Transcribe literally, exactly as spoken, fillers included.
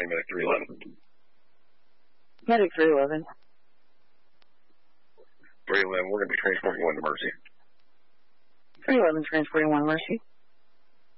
County Medic three eleven. Medic three eleven. three eleven, we're going to be transporting one to Mercy. three eleven transporting one Mercy.